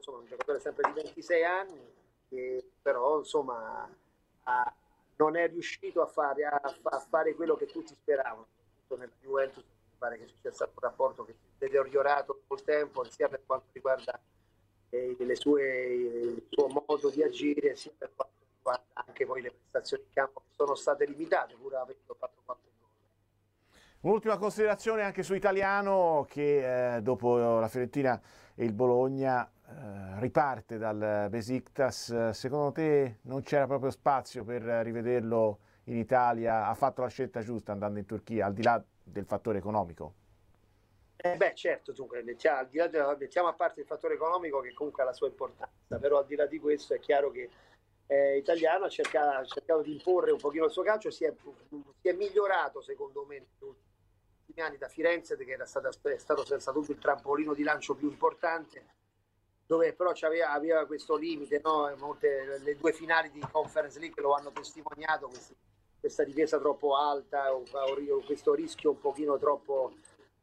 insomma un giocatore sempre di 26 anni, che però insomma non è riuscito a fare quello che tutti speravano, soprattutto nella Juventus. Mi pare che ci sia stato un rapporto che si è deteriorato col tempo, sia per quanto riguarda il suo modo di agire, sia per quanto riguarda anche poi le prestazioni in campo, che sono state limitate, pur avendo fatto qualche gol. Un'ultima considerazione anche su Italiano, che dopo la Fiorentina e il Bologna riparte dal Besiktas. Secondo te non c'era proprio spazio per rivederlo in Italia? Ha fatto la scelta giusta andando in Turchia, al di là del fattore economico? Beh, certo, dunque, mettiamo a parte il fattore economico che comunque ha la sua importanza, però al di là di questo è chiaro che Italiano ha cercato di imporre un pochino il suo calcio, si è migliorato secondo me negli ultimi anni da Firenze, che è stato senza dubbio il trampolino di lancio più importante, dove però aveva questo limite, no? Le due finali di Conference League lo hanno testimoniato, questa difesa troppo alta o questo rischio un pochino troppo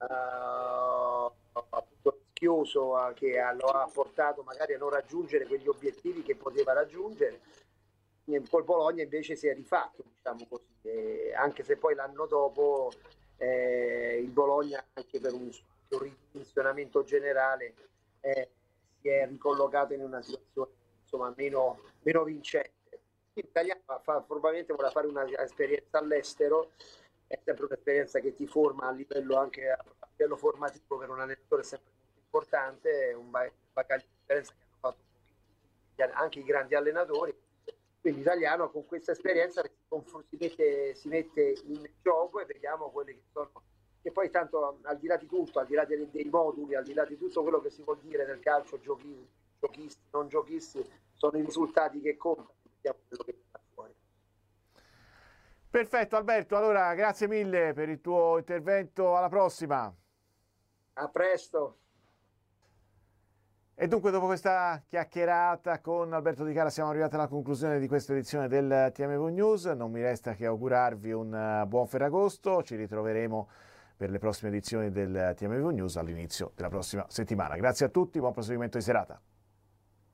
appunto rischioso, che lo ha portato magari a non raggiungere quegli obiettivi che poteva raggiungere. Col Bologna invece si è rifatto, diciamo così, anche se poi l'anno dopo il Bologna, anche per un ridimensionamento generale, si è ricollocato in una situazione insomma meno vincente. L'italiano probabilmente vorrà fare un'esperienza all'estero, è sempre un'esperienza che ti forma a livello anche a livello formativo, per un allenatore è sempre molto importante, è un bagaglio di esperienza che hanno fatto anche i grandi allenatori. Quindi Italiano con questa esperienza si mette in gioco, e vediamo quelle che sono, che poi tanto al di là di tutto, al di là dei moduli, al di là di tutto quello che si vuol dire nel calcio, giochisti, non giochisti, sono i risultati che contano, vediamo quello che sta fuori. Perfetto Alberto, allora grazie mille per il tuo intervento, alla prossima. A presto. E dunque dopo questa chiacchierata con Alberto Di Cara siamo arrivati alla conclusione di questa edizione del TMV News. Non mi resta che augurarvi un buon Ferragosto, ci ritroveremo per le prossime edizioni del TMV News all'inizio della prossima settimana. Grazie a tutti, buon proseguimento di serata.